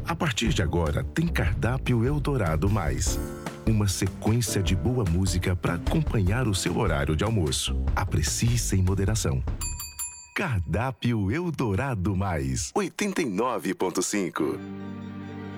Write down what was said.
A partir de agora, tem Cardápio Eldorado Mais. Uma sequência de boa música para acompanhar o seu horário de almoço. Aprecie sem moderação. Cardápio Eldorado Mais 89.5.